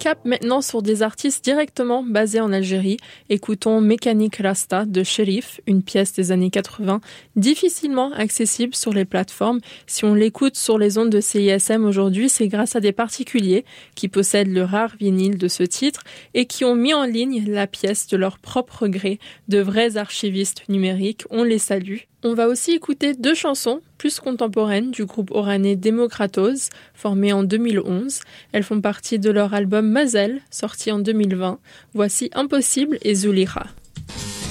cap maintenant sur des artistes directement basés en Algérie. Écoutons Mécanique Rasta de Chérif, une pièce des années 80, difficilement accessible sur les plateformes. Si on l'écoute sur les ondes de CISM aujourd'hui, c'est grâce à des particuliers qui possèdent le rare vinyle de ce titre et qui ont mis en ligne la pièce de leur propre gré, de vrais archivistes numériques. On les salue. On va aussi écouter 2 chansons plus contemporaines du groupe oranais Démocratos, formé en 2011. Elles font partie de leur album Mazel, sorti en 2020. Voici Impossible et Zulira.